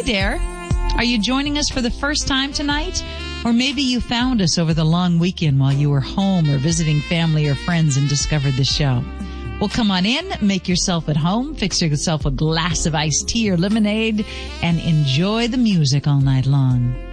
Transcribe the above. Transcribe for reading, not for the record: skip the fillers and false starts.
Hi there. Are you joining us for the first time tonight? Or maybe you found us over the long weekend while you were home or visiting family or friends and discovered the show. Well, come on in, make yourself at home, fix yourself a glass of iced tea or lemonade, and enjoy the music all night long.